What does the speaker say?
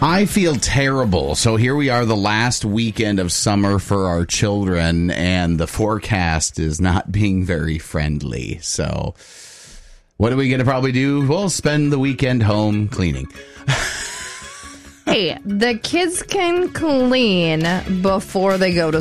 I feel terrible. So here we are, the last weekend of summer for our children, and the forecast is not being very friendly. So what are we going to probably do? We'll spend the weekend home cleaning. Hey, the kids can clean before they go to